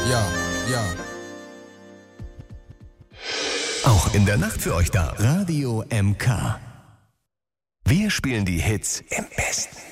Ja, ja. Auch in der Nacht für euch da. Radio MK. Wir spielen die Hits im Besten.